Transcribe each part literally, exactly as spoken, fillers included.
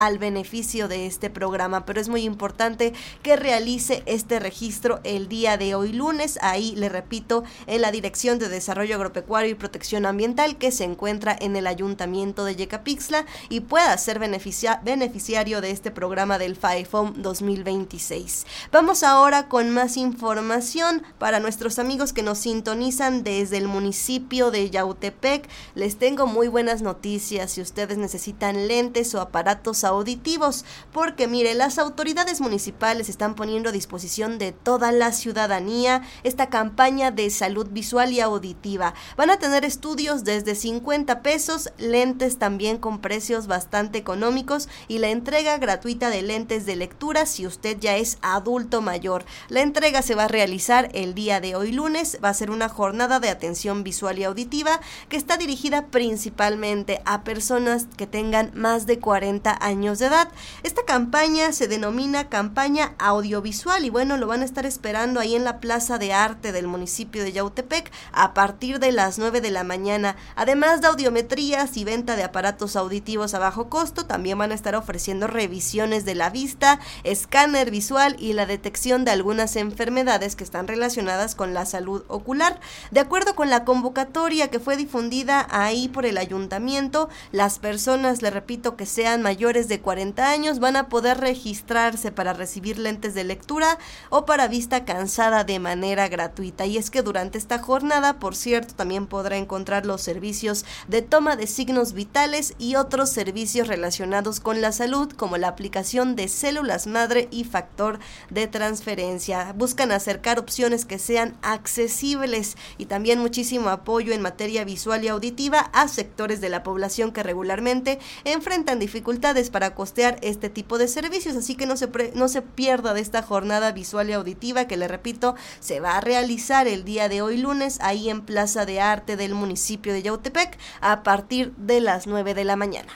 al beneficio de este programa, pero es muy importante que realice este registro el día de hoy lunes, ahí le repito, en la Dirección de Desarrollo Agropecuario y Protección Ambiental que se encuentra en el Ayuntamiento de Yecapixtla y pueda ser beneficia- beneficiario de este programa del FAEFOM dos mil veintiséis. Vamos ahora con más información para nuestros amigos que nos sintonizan desde el municipio de Yautepec. Les tengo muy buenas noticias si ustedes necesitan lentes o aparatos auditivos, porque mire, las autoridades municipales están poniendo a disposición de toda la ciudadanía esta campaña de salud visual y auditiva. Van a tener estudios desde cincuenta pesos, lentes también con precios bastante económicos y la entrega gratuita de lentes de lectura si usted ya es adulto mayor. La entrega se va a realizar el día de hoy lunes, va a ser una jornada de atención visual y auditiva que está dirigida principalmente a personas que tengan más de cuarenta años de edad. Esta campaña se denomina campaña audiovisual y bueno, lo van a estar esperando ahí en la Plaza de Arte del municipio de Yautepec a partir de las nueve de la mañana. Además de audiometrías y venta de aparatos auditivos a bajo costo, también van a estar ofreciendo revisiones de la vista, escáner visual y la detección de algunas enfermedades que están relacionadas con la salud ocular. De acuerdo con la convocatoria que fue difundida ahí por el ayuntamiento, las personas, le repito, que sean mayores de cuarenta años van a poder registrarse para recibir lentes de lectura o para vista cansada de manera gratuita. Y es que durante esta jornada, por cierto, también podrá encontrar los servicios de toma de signos vitales y otros servicios relacionados con la salud, como la aplicación de células madre y factor de transferencia. Buscan acercar opciones que sean accesibles y también muchísimo apoyo en materia visual y auditiva a sectores de la población que regularmente enfrentan dificultades para costear este tipo de servicios, así que no se, pre- no se pierda de esta jornada visual y auditiva que, le repito, se va a realizar el día de hoy lunes ahí en Plaza de Arte del municipio de Yautepec a partir de las nueve de la mañana.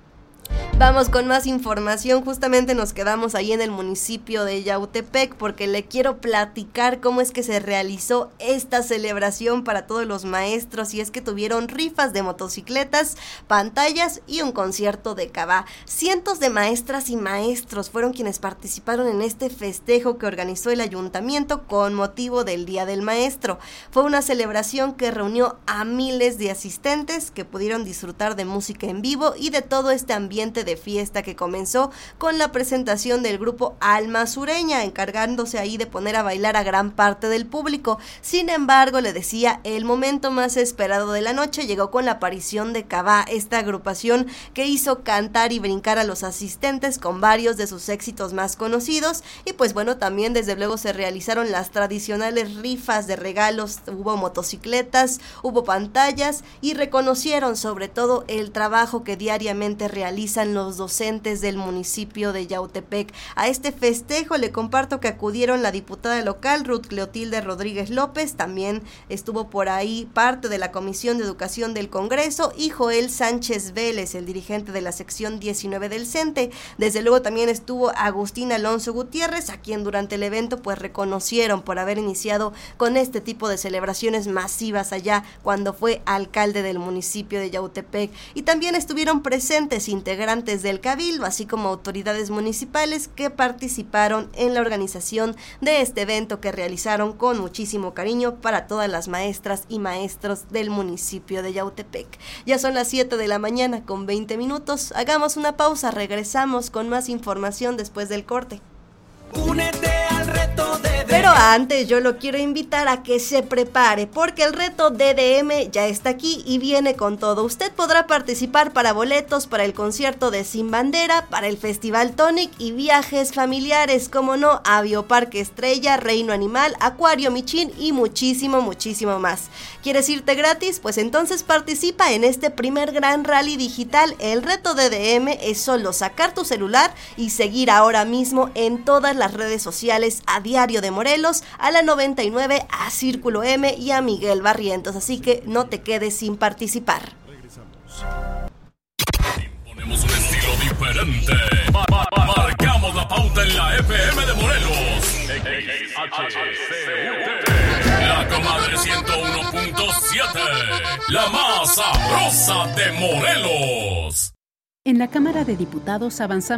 Vamos con más información, justamente nos quedamos ahí en el municipio de Yautepec porque le quiero platicar cómo es que se realizó esta celebración para todos los maestros y es que tuvieron rifas de motocicletas, pantallas y un concierto de cabá. Cientos de maestras y maestros fueron quienes participaron en este festejo que organizó el ayuntamiento con motivo del Día del Maestro. Fue una celebración que reunió a miles de asistentes que pudieron disfrutar de música en vivo y de todo este ambiente de fiesta que comenzó con la presentación del grupo Alma Sureña, encargándose ahí de poner a bailar a gran parte del público. Sin embargo, le decía, el momento más esperado de la noche llegó con la aparición de Cabá, esta agrupación que hizo cantar y brincar a los asistentes con varios de sus éxitos más conocidos. Y pues bueno, también desde luego se realizaron las tradicionales rifas de regalos, hubo motocicletas, hubo pantallas y reconocieron sobre todo el trabajo que diariamente realizan los docentes del municipio de Yautepec. A este festejo le comparto que acudieron la diputada local Ruth Cleotilde Rodríguez López, también estuvo por ahí parte de la Comisión de Educación del Congreso y Joel Sánchez Vélez, el dirigente de la sección diecinueve del CENTE. Desde luego también estuvo Agustín Alonso Gutiérrez, a quien durante el evento pues reconocieron por haber iniciado con este tipo de celebraciones masivas allá cuando fue alcalde del municipio de Yautepec. Y también estuvieron presentes integrantes del Cabildo, así como autoridades municipales que participaron en la organización de este evento que realizaron con muchísimo cariño para todas las maestras y maestros del municipio de Yautepec. Ya son las siete de la mañana con veinte minutos. Hagamos una pausa, regresamos con más información después del corte. Únete al reto de Pero antes yo lo quiero invitar a que se prepare porque el reto D D M ya está aquí y viene con todo. Usted podrá participar para boletos para el concierto de Sin Bandera, para el Festival Tonic y viajes familiares, como no, a Bioparque Estrella, Reino Animal, Acuario Michín y muchísimo, muchísimo más. ¿Quieres irte gratis? Pues entonces participa en este primer gran rally digital. El reto D D M es solo sacar tu celular y seguir ahora mismo en todas las redes sociales a Diario de Morelos, a la noventa y nueve, a Círculo M y a Miguel Barrientos, así que no te quedes sin participar. Imponemos un estilo diferente. Ma- ma- ma- marcamos la pauta en la F M de Morelos. La comadre ciento uno punto siete, la más sabrosa de Morelos. En la Cámara de Diputados avanzamos